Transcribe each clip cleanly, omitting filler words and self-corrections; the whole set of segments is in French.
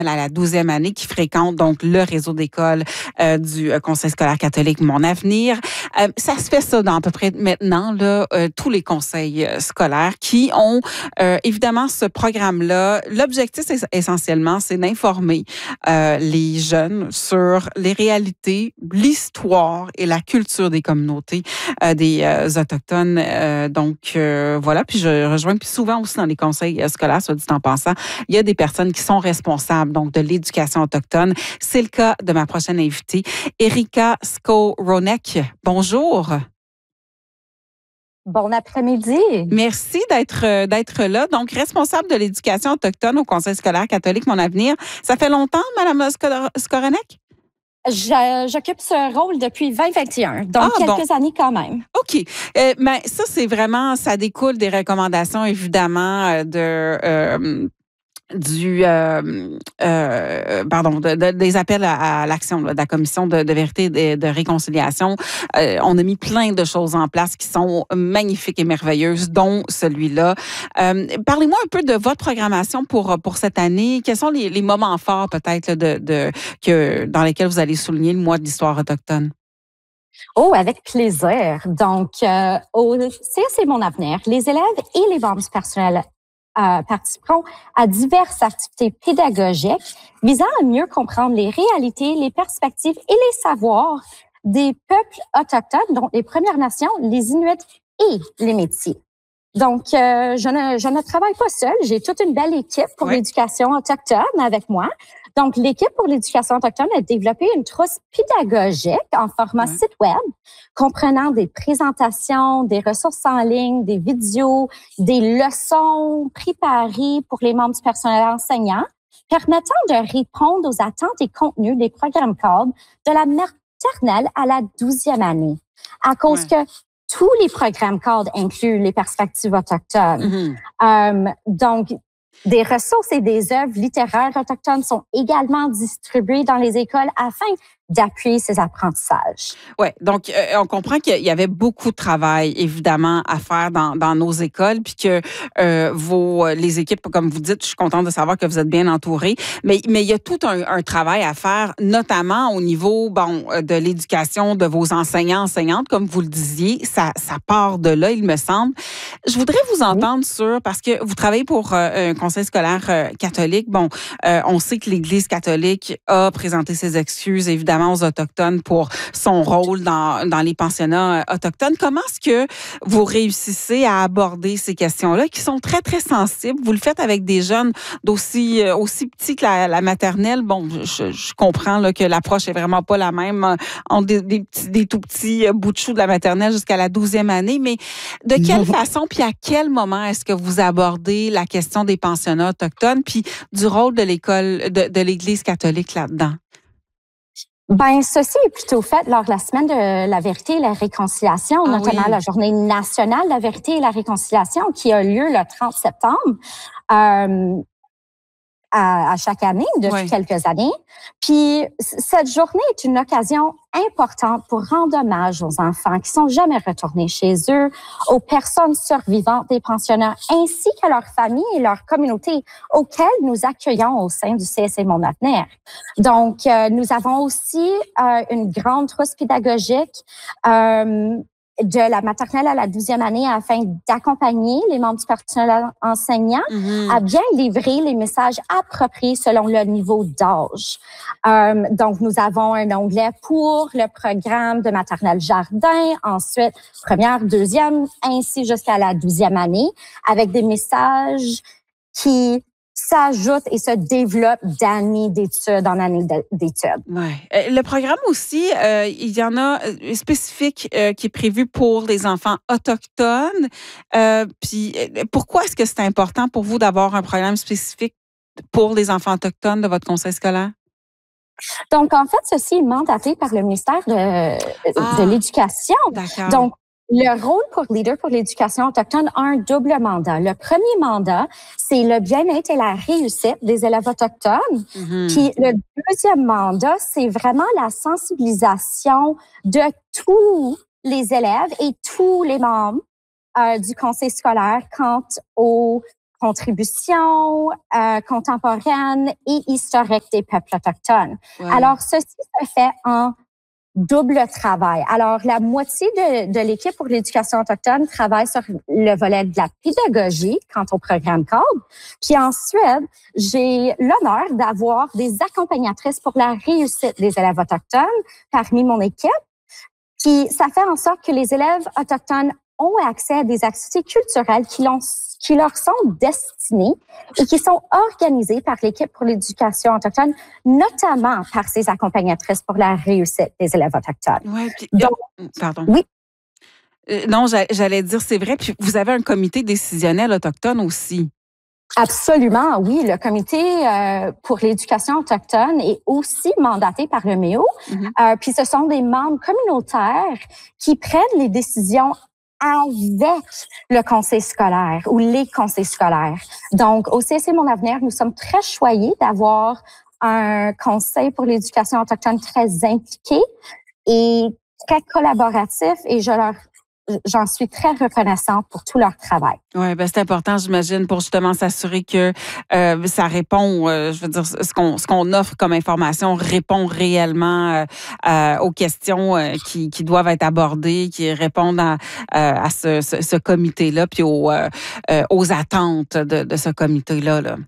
à la 12e année qui fréquente donc le réseau d'écoles du Conseil scolaire catholique Mon Avenir. Ça se fait ça dans à peu près maintenant là, tous les conseils scolaires qui ont évidemment ce programme-là. L'objectif essentiellement, c'est d'informer les jeunes sur les réalités, l'histoire et la culture des communautés des Autochtones. Voilà, puis je rejoins puis souvent aussi dans les conseils scolaires, soit dit en passant, il y a des personnes qui sont responsables donc de l'éducation autochtone. C'est le cas de ma prochaine invitée, Erika Skowronek. Bonjour. Bon après-midi. Merci d'être là. Donc, responsable de l'éducation autochtone au Conseil scolaire catholique Mon Avenir. Ça fait longtemps, Madame Skowronek? J'occupe ce rôle depuis 2021, donc quelques années quand même. OK. Mais ça, c'est vraiment, ça découle des recommandations, évidemment, des appels à l'action de la Commission de vérité et de réconciliation. On a mis plein de choses en place qui sont magnifiques et merveilleuses, dont celui-là. Parlez-moi un peu de votre programmation pour cette année. Quels sont les moments forts peut-être dans lesquels vous allez souligner le mois de l'histoire autochtone? Oh, avec plaisir. Donc, au CSC Mon Avenir, les élèves et les membres du personnel participeront à diverses activités pédagogiques visant à mieux comprendre les réalités, les perspectives et les savoirs des peuples autochtones, dont les Premières Nations, les Inuits et les Métis. Donc, je ne travaille pas seule. J'ai toute une belle équipe pour l'éducation autochtone avec moi. Donc, l'équipe pour l'éducation autochtone a développé une trousse pédagogique en format site web, comprenant des présentations, des ressources en ligne, des vidéos, des leçons préparées pour les membres du personnel enseignant, permettant de répondre aux attentes et contenus des programmes cadres de la maternelle à la 12e année. À cause que tous les programmes cadres incluent les perspectives autochtones. Donc, des ressources et des œuvres littéraires autochtones sont également distribuées dans les écoles afin d'appuyer ces apprentissages. Oui, donc on comprend qu'il y avait beaucoup de travail, évidemment, à faire dans nos écoles, puis que les équipes, comme vous dites, je suis contente de savoir que vous êtes bien entourés, mais il y a tout un travail à faire, notamment au niveau de l'éducation de vos enseignantes, comme vous le disiez, ça part de là, il me semble. Je voudrais vous entendre parce que vous travaillez pour un conseil scolaire catholique. On sait que l'Église catholique a présenté ses excuses, évidemment, aux Autochtones pour son rôle dans les pensionnats autochtones. Comment est-ce que vous réussissez à aborder ces questions-là qui sont très, très sensibles? Vous le faites avec des jeunes aussi petits que la maternelle. Je comprends là, que l'approche est vraiment pas la même entre des tout petits bouts de chou de la maternelle jusqu'à la 12e année, mais de quelle façon puis à quel moment est-ce que vous abordez la question des pensionnats autochtones puis du rôle de l'école, de l'Église catholique là-dedans? Ceci est plutôt fait lors de la semaine de la vérité et la réconciliation, notamment la journée nationale de la vérité et la réconciliation qui a lieu le 30 septembre. À chaque année, depuis quelques années. Puis, cette journée est une occasion importante pour rendre hommage aux enfants qui sont jamais retournés chez eux, aux personnes survivantes des pensionnats, ainsi qu'à leurs familles et leurs communautés auxquelles nous accueillons au sein du CSC Mon Avenir. Donc, nous avons aussi une grande trousse pédagogique de la maternelle à la 12e année afin d'accompagner les membres du personnel enseignant à bien livrer les messages appropriés selon le niveau d'âge. Donc, nous avons un onglet pour le programme de maternelle jardin, ensuite première, deuxième, ainsi jusqu'à la 12e année, avec des messages qui s'ajoute et se développe d'année d'études en année d'études. Le programme aussi, il y en a spécifique qui est prévu pour les enfants autochtones. Puis pourquoi est-ce que c'est important pour vous d'avoir un programme spécifique pour les enfants autochtones de votre conseil scolaire? Donc, en fait, ceci est mandaté par le ministère de l'Éducation. D'accord. Donc, le rôle pour Leader pour l'éducation autochtone a un double mandat. Le premier mandat, c'est le bien-être et la réussite des élèves autochtones. Puis le deuxième mandat, c'est vraiment la sensibilisation de tous les élèves et tous les membres du conseil scolaire quant aux contributions contemporaines et historiques des peuples autochtones. Ouais. Alors, ceci se fait en double travail. Alors, la moitié de l'équipe pour l'éducation autochtone travaille sur le volet de la pédagogie quant au programme cadre. Puis ensuite, j'ai l'honneur d'avoir des accompagnatrices pour la réussite des élèves autochtones parmi mon équipe. Puis ça fait en sorte que les élèves autochtones ont accès à des activités culturelles qui leur sont destinées et qui sont organisées par l'équipe pour l'éducation autochtone, notamment par ses accompagnatrices pour la réussite des élèves autochtones. Ouais, puis, Donc, pardon. oui. Non, j'allais dire, c'est vrai. Puis vous avez un comité décisionnel autochtone aussi. Absolument, oui. Le comité pour l'éducation autochtone est aussi mandaté par le MEO. Puis ce sont des membres communautaires qui prennent les décisions avec le conseil scolaire ou les conseils scolaires. Donc, au CSC Mon Avenir, nous sommes très choyés d'avoir un conseil pour l'éducation autochtone très impliqué et très collaboratif et j'en suis très reconnaissante pour tout leur travail. Oui, ben c'est important, j'imagine, pour justement s'assurer que ça répond, je veux dire, ce qu'on offre comme information répond réellement aux questions qui doivent être abordées, qui répondent à ce comité-là, puis aux attentes de ce comité-là. Là.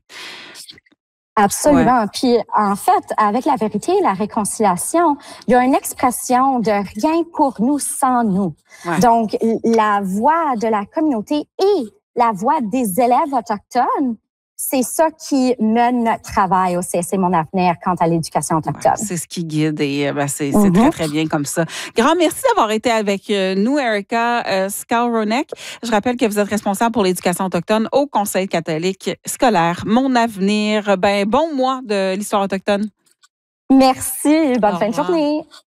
Absolument. Ouais. Puis, en fait, avec la vérité et la réconciliation, il y a une expression de rien pour nous sans nous. Ouais. Donc, la voix de la communauté et la voix des élèves autochtones, c'est ça qui mène notre travail au CSC Mon Avenir quant à l'éducation autochtone. Ouais, c'est ce qui guide et c'est très, très bien comme ça. Grand merci d'avoir été avec nous, Erica Skowronek. Je rappelle que vous êtes responsable pour l'éducation autochtone au Conseil catholique scolaire Mon Avenir. Ben, bon mois de l'histoire autochtone. Merci. Bonne fin de journée.